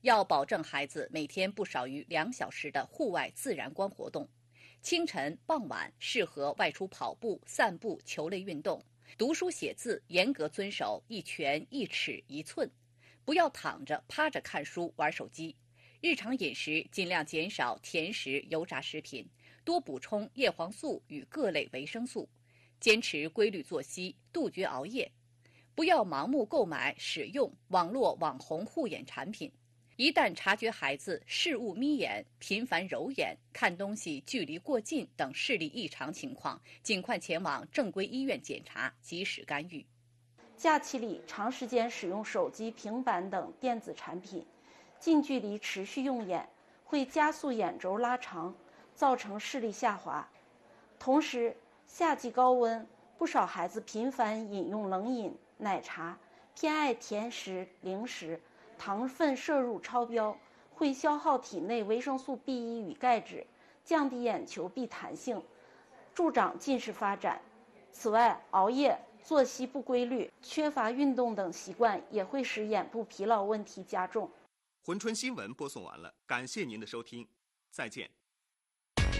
要保证孩子每天不少于2小时的户外自然光活动。清晨、傍晚适合外出跑步、散步、球类运动。读书写字严格遵守1拳1尺1寸，不要躺着、趴着看书、玩手机。日常饮食尽量减少甜食、油炸食品，多补充叶黄素与各类维生素，坚持规律作息，杜绝熬夜。不要盲目购买、使用网络网红护眼产品。一旦察觉孩子视物眯眼、频繁揉眼、看东西距离过近等视力异常情况，尽快前往正规医院检查，及时干预。 假期里长时间使用手机、平板等电子产品，近距离持续用眼，会加速眼轴拉长，造成视力下滑。同时，夏季高温，不少孩子频繁饮用冷饮、奶茶，偏爱甜食、零食，糖分摄入超标，会消耗体内维生素 B1 与钙质，降低眼球壁弹性，助长近视发展。此外，熬夜、作息不规律、缺乏运动等习惯也会使眼部疲劳问题加重。 珲春新闻播送完了，感谢您的收听，再见。